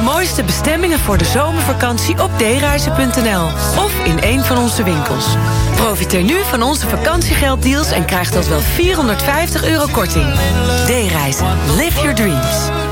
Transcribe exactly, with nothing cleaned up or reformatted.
mooiste bestemmingen voor de zomervakantie op d reizen punt n l of in een van onze winkels. Profiteer nu van onze vakantiegelddeals en krijg tot wel vierhonderdvijftig euro korting. D-reizen. Live your dreams.